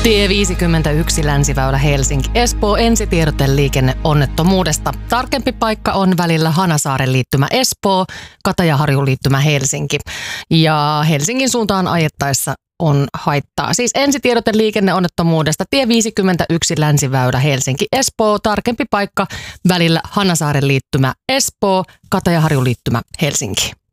Tie 51 Länsiväylä Helsinki. Espoo ensitiedote liikenneonnettomuudesta. Tarkempi paikka on välillä Hanasaaren liittymä Espoo, Katajaharjun liittymä Helsinki. Ja Helsingin suuntaan ajettaessa on haittaa. Siis ensitiedote liikenneonnettomuudesta. Tie 51 Länsiväylä Helsinki Espoo. Tarkempi paikka välillä Hanasaaren liittymä Espoo, Katajaharjun liittymä Helsinki.